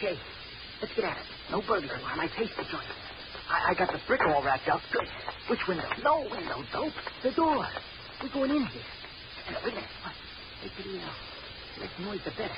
Okay. Let's get at it. No burglar alarm. I taste the joint. I got the brick all wrapped up. Good. Which window? No window, dope. The door. We're going in here. Wait a minute. What? Wait till the less noise, the better.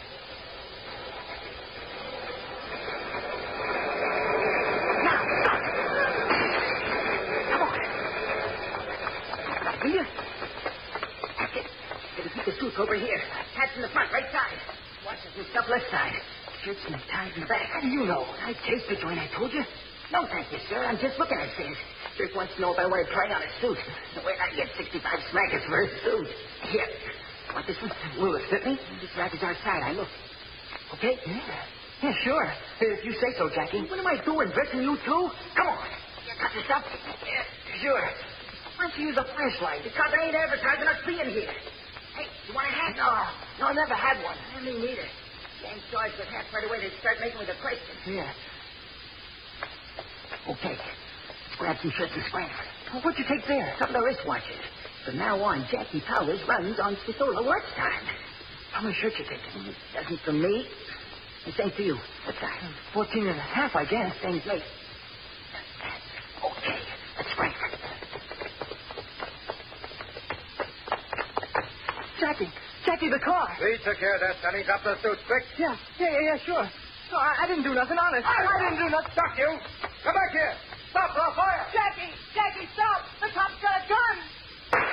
Now, stop. Come on. Will you? That's it. Gotta keep the suits over here. Hats in the front, right side. Watches and stuff left side. Shirts and ties in the back. How do you know? I taste the joint, I told you. No, thank you, sir. I'm just looking at things. Dirk wants to know if I want to try on a suit. Wait, I get 65 smackers for a suit. Here. Want this one? Will it fit me? This rack is our side. I look. Okay? Yeah, sure. If you say so, Jackie. What am I doing? Dressing you too? Come on. You got this up? Yeah, sure. Why don't you use a flashlight? Because I ain't advertising us being here. Hey, you want a hat? No, I never had one. Me neither. James charged with hats right away. They start making with a question. Yeah. Okay. Let's grab some shirts and springs. Well, what'd you take there? Some of the wristwatches. From now on, Jackie Powers runs on Spistola works time. How many shirts you taking? Doesn't for me. The same for you. What size? 14 and a half, I guess. Same place. Okay. Let's spring. Jackie, the car. We took care of that, Sonny. Drop those suits quick. Yeah, sure. No, I didn't do nothing, honest. I didn't do nothing. Stop, you. Come back here. Stop, or I'll fire. Jackie, stop. The cop's got a gun.